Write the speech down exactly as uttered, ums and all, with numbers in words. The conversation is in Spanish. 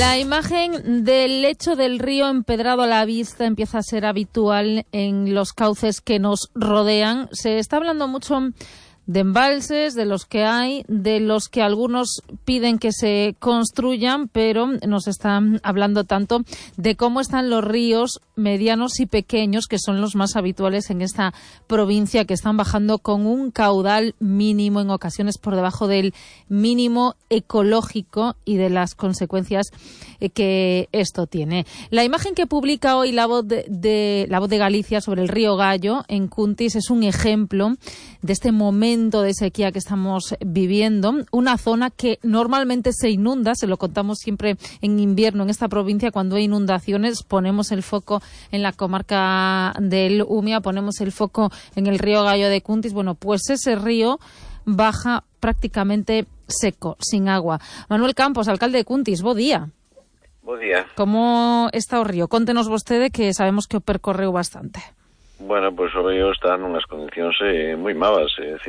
La imagen del lecho del río empedrado a la vista empieza a ser habitual en los cauces que nos rodean. Se está hablando mucho de embalses, de los que hay, de los que algunos piden que se construyan, pero nos están hablando tanto de cómo están los ríos medianos y pequeños, que son los más habituales en esta provincia, que están bajando con un caudal mínimo, en ocasiones por debajo del mínimo ecológico, y de las consecuencias que esto tiene. La imagen que publica hoy La Voz de, de, La Voz de Galicia sobre el río Gallo en Cuntis es un ejemplo de este momento de sequía que estamos viviendo, una zona que normalmente se inunda. Se lo contamos siempre en invierno en esta provincia. Cuando hay inundaciones ponemos el foco en la comarca del Umia, ponemos el foco en el río Gallo de Cuntis. Bueno, pues ese río baja prácticamente seco, sin agua. Manuel Campos, alcalde de Cuntis, bo día. Bo día. Como está o río? Contenos vostede, que sabemos que o percorreu bastante. Bueno, pois o río está nunhas condicións eh, moi malas, é dicir,